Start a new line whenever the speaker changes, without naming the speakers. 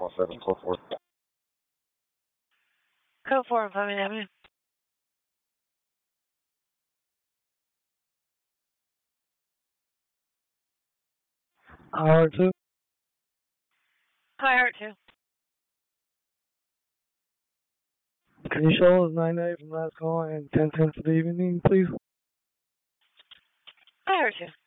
7 code 4.
Code 4 on Fleming Avenue.
R2.
Hi, R2.
Can you show us 9A from last call and 10:10 for the evening, please?
Hi, R2.